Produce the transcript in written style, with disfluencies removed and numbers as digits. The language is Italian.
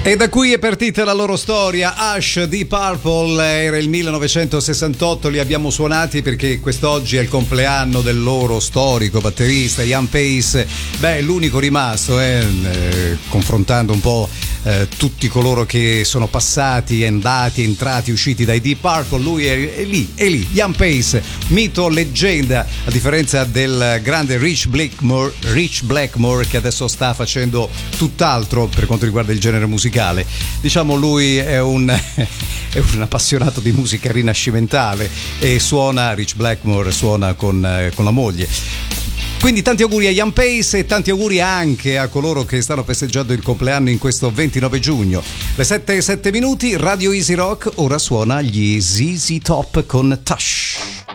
E da qui è partita la loro storia. Ash di Purple, era il 1968, li abbiamo suonati perché quest'oggi è il compleanno del loro storico batterista Ian Pace. Beh, l'unico rimasto, confrontando un po' tutti coloro che sono passati, andati, entrati, usciti dai Deep Purple, lui è lì, Ian Pace, mito, leggenda, a differenza del grande Rich Blackmore che adesso sta facendo tutt'altro per quanto riguarda il genere musicale. Diciamo, lui è un appassionato di musica rinascimentale e Rich Blackmore suona con la moglie. Quindi tanti auguri a Ian Pace e tanti auguri anche a coloro che stanno festeggiando il compleanno in questo 29 giugno. Le 7:07, Radio Easy Rock, ora suona gli ZZ Top con Tush.